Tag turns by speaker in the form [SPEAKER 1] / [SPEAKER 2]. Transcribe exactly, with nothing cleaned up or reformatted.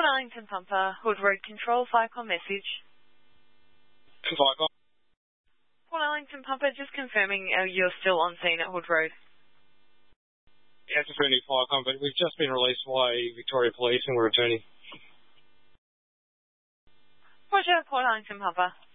[SPEAKER 1] Port Ellington Pumper, Hood Road Control, Vicon message.
[SPEAKER 2] Vicon.
[SPEAKER 1] Port Ellington Pumper, just confirming uh, you're still on scene at Hood Road.
[SPEAKER 2] Yeah, it's returning Vicon, but we've just been released by Victoria Police and we're returning.
[SPEAKER 1] Roger, Port Ellington Pumper.